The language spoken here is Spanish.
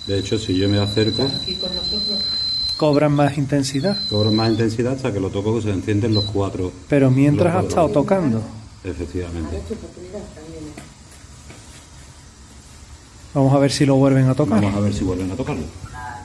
De hecho, si yo me acerco, Aquí con nosotros. Cobran más intensidad. cobro más intensidad hasta que lo toco, que se encienden los cuatro. Pero mientras los ha estado cuatro. tocando. Efectivamente. Tu oportunidad también. Vamos a ver si lo vuelven a tocar. Vamos a ver si vuelven a tocarlo.